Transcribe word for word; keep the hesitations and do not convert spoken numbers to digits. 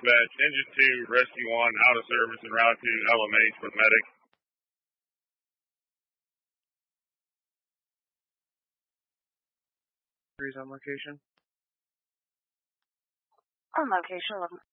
dispatch. Engine two, rescue one, out of service and route to L M H with medic. Three's on location. On location,